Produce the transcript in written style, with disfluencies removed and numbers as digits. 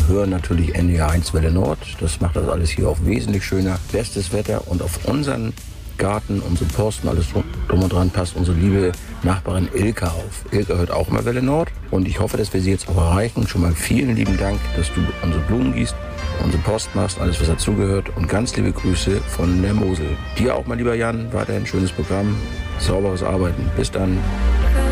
hören natürlich NDR 1 Welle Nord. Das macht das alles hier auch wesentlich schöner. Bestes Wetter und auf unseren Garten, unsere Posten, alles drum und dran passt unsere liebe Nachbarin Ilka auf. Ilka hört auch immer Welle Nord und ich hoffe, dass wir sie jetzt auch erreichen. Schon mal vielen lieben Dank, dass du unsere Blumen gießt, unsere Post machst, alles was dazugehört und ganz liebe Grüße von der Mosel. Dir auch, mein lieber Jan, weiterhin schönes Programm, sauberes Arbeiten. Bis dann.